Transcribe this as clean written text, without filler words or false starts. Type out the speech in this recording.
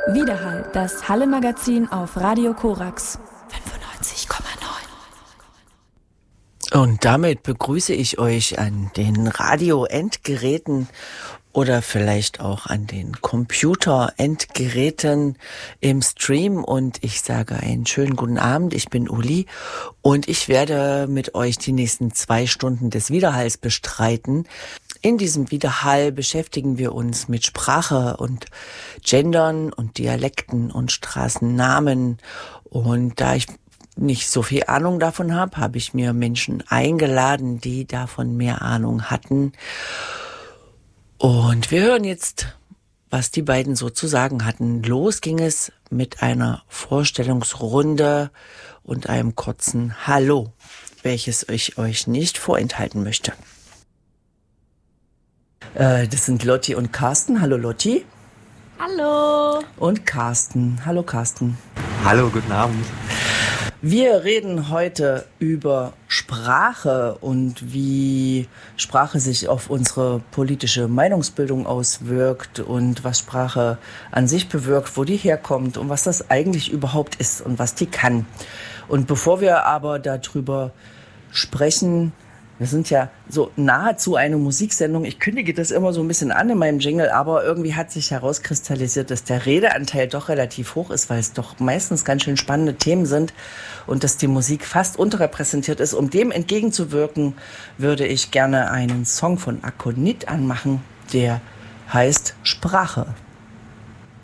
Widerhall, das Halle-Magazin auf Radio Korax 95,9. Und damit begrüße ich euch an den Radio-Endgeräten oder vielleicht auch an den Computer-Endgeräten im Stream. Und ich sage einen schönen guten Abend. Ich bin Uli und ich werde mit euch die nächsten 2 Stunden des Widerhalls bestreiten. In diesem Widerhall beschäftigen wir uns mit Sprache und Gendern und Dialekten und Straßennamen. Und da ich nicht so viel Ahnung davon habe ich mir Menschen eingeladen, die davon mehr Ahnung hatten. Und wir hören jetzt, was die beiden so zu sagen hatten. Los ging es mit einer Vorstellungsrunde und einem kurzen Hallo, welches ich euch nicht vorenthalten möchte. Das sind Lotti und Carsten. Hallo Lotti. Hallo. Und Carsten. Hallo Carsten. Hallo, guten Abend. Wir reden heute über Sprache und wie Sprache sich auf unsere politische Meinungsbildung auswirkt und was Sprache an sich bewirkt, wo die herkommt und was das eigentlich überhaupt ist und was die kann. Und bevor wir aber darüber sprechen, wir sind ja so nahezu eine Musiksendung. Ich kündige das immer so ein bisschen an in meinem Jingle, aber irgendwie hat sich herauskristallisiert, dass der Redeanteil doch relativ hoch ist, weil es doch meistens ganz schön spannende Themen sind und dass die Musik fast unterrepräsentiert ist. Um dem entgegenzuwirken, würde ich gerne einen Song von Akonit anmachen, der heißt Sprache.